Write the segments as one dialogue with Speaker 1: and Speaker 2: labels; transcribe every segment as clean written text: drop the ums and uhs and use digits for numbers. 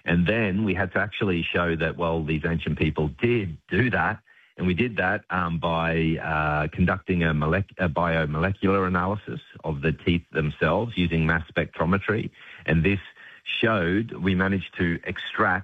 Speaker 1: And then we had to actually show that, well, these ancient people did do that. And we did that by conducting a biomolecular analysis of the teeth themselves using mass spectrometry. And this showed we managed to extract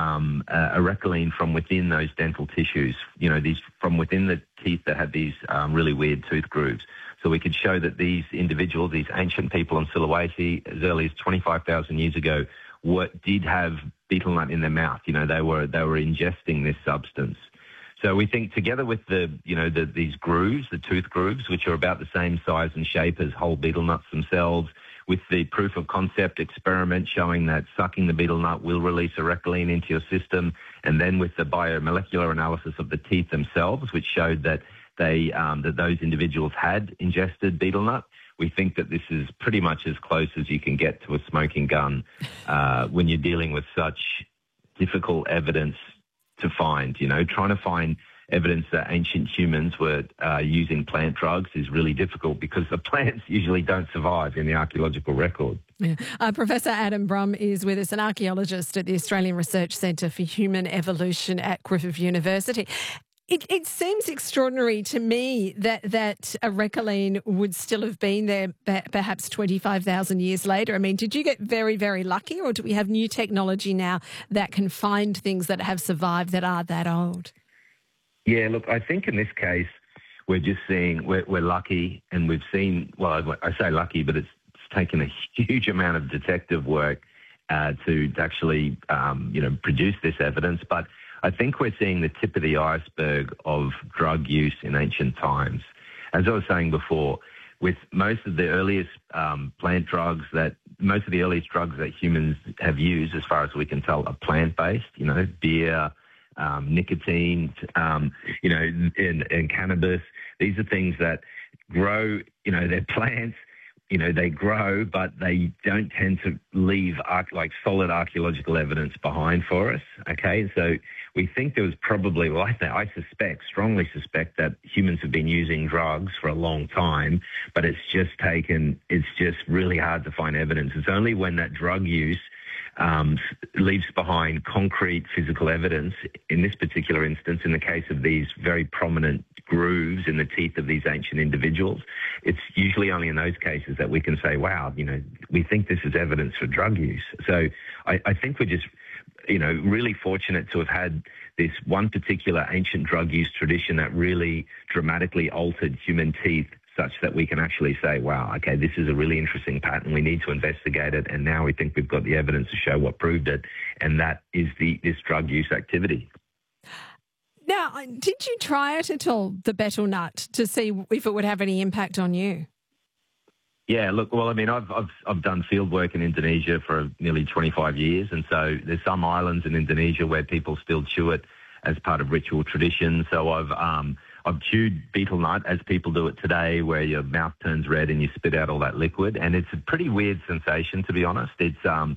Speaker 1: arecoline from within those dental tissues, these from within the teeth that had these really weird tooth grooves. So we could show that these individuals, these ancient people in Sulawesi, as early as 25,000 years ago, did have betel nut in their mouth. They were ingesting this substance. So we think together with these grooves, the tooth grooves, which are about the same size and shape as whole betel nuts themselves, with the proof of concept experiment showing that sucking the betel nut will release arecoline into your system, and then with the biomolecular analysis of the teeth themselves, which showed that that those individuals had ingested betel nut, we think that this is pretty much as close as you can get to a smoking gun when you're dealing with such difficult evidence to find. Trying to find evidence that ancient humans were using plant drugs is really difficult because the plants usually don't survive in the archaeological record.
Speaker 2: Yeah. Professor Adam Brumm is with us, an archaeologist at the Australian Research Centre for Human Evolution at Griffith University. It seems extraordinary to me that arecoline would still have been there perhaps 25,000 years later. I mean, did you get very, very lucky, or do we have new technology now that can find things that have survived that are that old?
Speaker 1: Yeah, look, I think in this case, we're just seeing we're lucky, and we've seen, well, I say lucky, but it's taken a huge amount of detective work to actually, produce this evidence. But I think we're seeing the tip of the iceberg of drug use in ancient times. As I was saying before, with most of the earliest plant drugs most of the earliest drugs that humans have used, as far as we can tell, are plant-based, beer, nicotine, and cannabis. These are things that grow, they're plants, they grow, but they don't tend to leave solid archaeological evidence behind for us. Okay, so we think there was probably, I strongly suspect that humans have been using drugs for a long time, but it's just really hard to find evidence. It's only when that drug use leaves behind concrete physical evidence, in this particular instance, in the case of these very prominent grooves in the teeth of these ancient individuals, it's usually only in those cases that we can say, wow, we think this is evidence for drug use. So I think we're just, really fortunate to have had this one particular ancient drug use tradition that really dramatically altered human teeth such that we can actually say, wow, okay, this is a really interesting pattern. We need to investigate it. And now we think we've got the evidence to show what proved it. And that is this drug use activity.
Speaker 2: Now, did you try it at all, the betel nut, to see if it would have any impact on you?
Speaker 1: Yeah, look, well, I mean, I've done field work in Indonesia for nearly 25 years. And so there's some islands in Indonesia where people still chew it as part of ritual tradition. So I've chewed betel nut as people do it today, where your mouth turns red and you spit out all that liquid. And it's a pretty weird sensation, to be honest. It's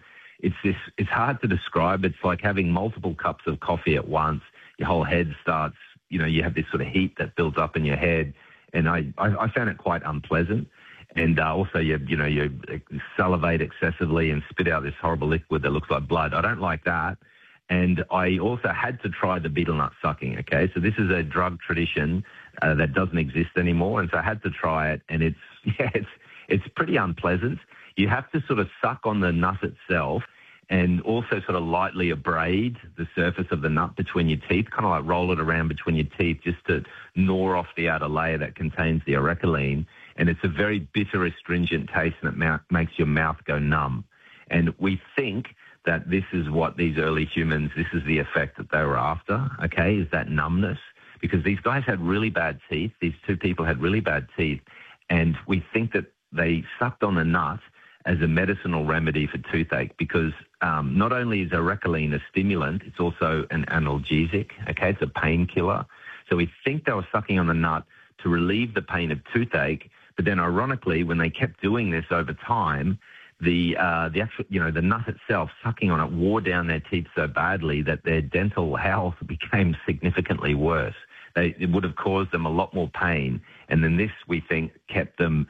Speaker 1: hard to describe. It's like having multiple cups of coffee at once. Your whole head starts, you have this sort of heat that builds up in your head. And I found it quite unpleasant. And also, you salivate excessively and spit out this horrible liquid that looks like blood. I don't like that. And I also had to try the betel nut sucking, okay? So this is a drug tradition that doesn't exist anymore, and so I had to try it, and it's pretty unpleasant. You have to sort of suck on the nut itself and also sort of lightly abrade the surface of the nut between your teeth, kind of like roll it around between your teeth just to gnaw off the outer layer that contains the arecoline. And it's a very bitter, astringent taste, and it makes your mouth go numb. And we think that this is what these early humans, this is the effect that they were after, okay, is that numbness. Because these guys had really bad teeth. These two people had really bad teeth. And we think that they sucked on the nut as a medicinal remedy for toothache because not only is arecoline a stimulant, it's also an analgesic, okay, it's a painkiller. So we think they were sucking on the nut to relieve the pain of toothache. But then ironically, when they kept doing this over time, the actual, the nut itself, sucking on it, wore down their teeth so badly that their dental health became significantly worse. It would have caused them a lot more pain. And then this, we think, kept them,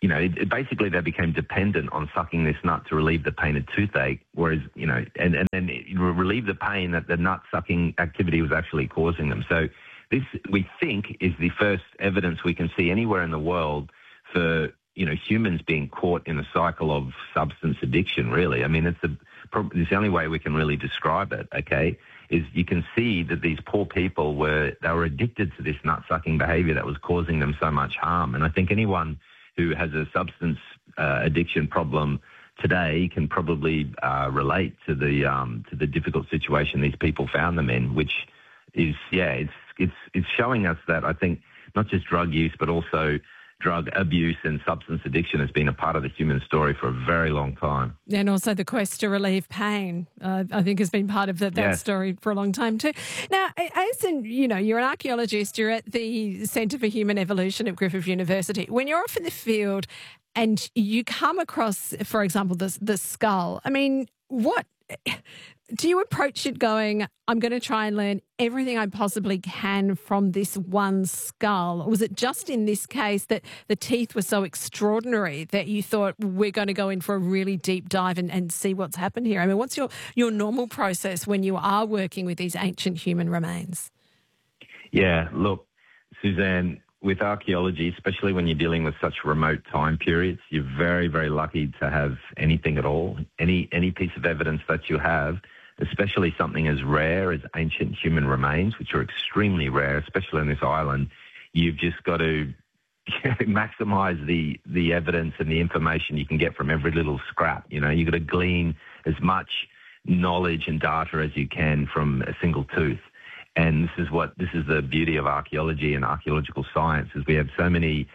Speaker 1: basically they became dependent on sucking this nut to relieve the pain of toothache, whereas, and then relieve the pain that the nut sucking activity was actually causing them. So this, we think, is the first evidence we can see anywhere in the world for, humans being caught in a cycle of substance addiction, really. I mean, it's the only way we can really describe it, okay, is you can see that these poor people were addicted to this nut-sucking behaviour that was causing them so much harm. And I think anyone who has a substance addiction problem today can probably relate to the difficult situation these people found them in, which is, it's showing us that I think not just drug use, but also drug abuse and substance addiction has been a part of the human story for a very long time.
Speaker 2: And also the quest to relieve pain, I think, has been part of that story for a long time too. Now, you're an archaeologist, you're at the Centre for Human Evolution at Griffith University. When you're off in the field and you come across, for example, the skull, I mean, what do you approach it going, I'm going to try and learn everything I possibly can from this one skull? Or was it just in this case that the teeth were so extraordinary that you thought, we're going to go in for a really deep dive and see what's happened here? I mean, what's your normal process when you are working with these ancient human remains? Yeah, look,
Speaker 1: Suzanne, with archaeology, especially when you're dealing with such remote time periods, you're very, very lucky to have anything at all. Any piece of evidence that you have, especially something as rare as ancient human remains, which are extremely rare, especially on this island, you've just got to maximize the evidence and the information you can get from every little scrap. You've got to glean as much knowledge and data as you can from a single tooth. And this is the beauty of archaeology and archaeological science, is we have so many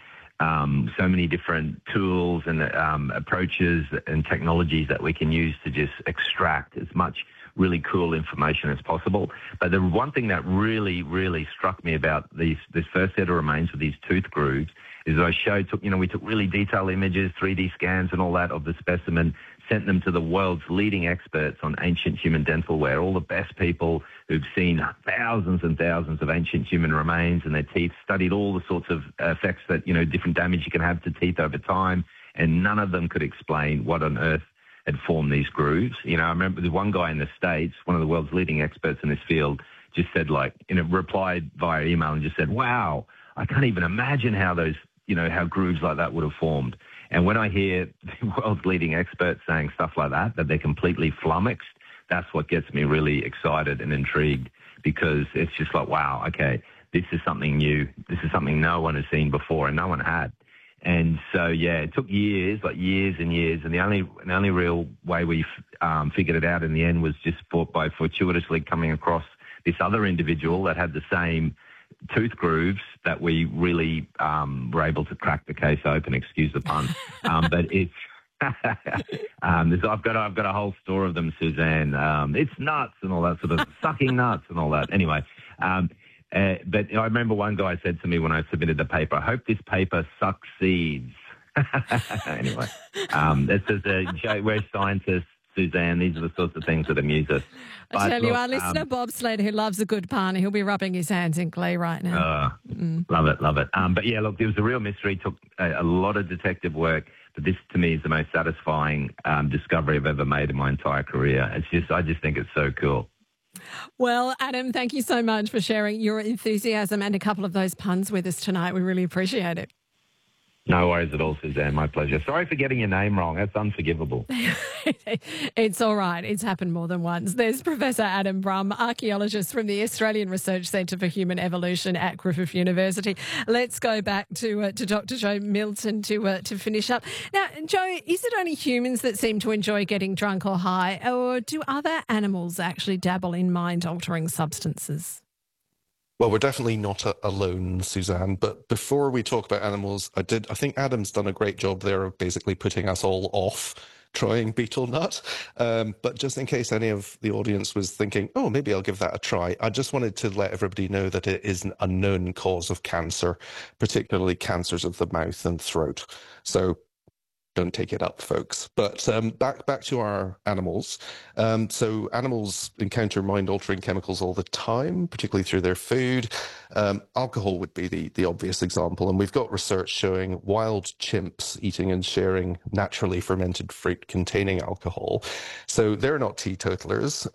Speaker 1: different tools and approaches and technologies that we can use to just extract as much really cool information as possible. But the one thing that really, really struck me about this first set of remains with these tooth grooves is that we took really detailed images, 3D scans and all that of the specimen, sent them to the world's leading experts on ancient human dentalware, all the best people who've seen thousands and thousands of ancient human remains and their teeth, studied all the sorts of effects that, different damage you can have to teeth over time, and none of them could explain what on earth had formed these grooves. I remember the one guy in the States, one of the world's leading experts in this field, just said, replied via email and just said, wow, I can't even imagine how those, how grooves like that would have formed. And when I hear the world's leading experts saying stuff like that they're completely flummoxed, that's what gets me really excited and intrigued, because it's just like, wow, okay, this is something new. This is something no one has seen before and no one had. And so, it took years and years. And the only real way we figured it out in the end was just by fortuitously coming across this other individual that had the same tooth grooves that we really were able to crack the case open, excuse the pun. But it's I've got a whole store of them, Suzanne. It's nuts and all that sort of sucking nuts and all that. Anyway, but I remember one guy said to me when I submitted the paper, I hope this paper succeeds. Anyway, this is we're scientists, Suzanne. These are the sorts of things that amuse us.
Speaker 2: I tell you, our listener, Bob Sled, who loves a good pun, he'll be rubbing his hands in glee right now.
Speaker 1: Love it. But yeah, look, there was a real mystery, took a lot of detective work, but this to me is the most satisfying discovery I've ever made in my entire career. I just think it's so cool.
Speaker 2: Well, Adam, thank you so much for sharing your enthusiasm and a couple of those puns with us tonight. We really appreciate it.
Speaker 1: No worries at all, Suzanne. My pleasure. Sorry for getting your name wrong. That's unforgivable.
Speaker 2: It's all right. It's happened more than once. There's Professor Adam Brumm, archaeologist from the Australian Research Centre for Human Evolution at Griffith University. Let's go back to Dr. Joe Milton to finish up. Now, Joe, is it only humans that seem to enjoy getting drunk or high, or do other animals actually dabble in mind-altering substances?
Speaker 3: Well, we're definitely not alone, Suzanne. But before we talk about animals, I think Adam's done a great job there of basically putting us all off trying betel nut. But just in case any of the audience was thinking, oh, maybe I'll give that a try, I just wanted to let everybody know that it is an unknown cause of cancer, particularly cancers of the mouth and throat. So don't take it up, folks. But back to our animals. So animals encounter mind-altering chemicals all the time, particularly through their food. Alcohol would be the obvious example, and we've got research showing wild chimps eating and sharing naturally fermented fruit containing alcohol. So they're not teetotalers,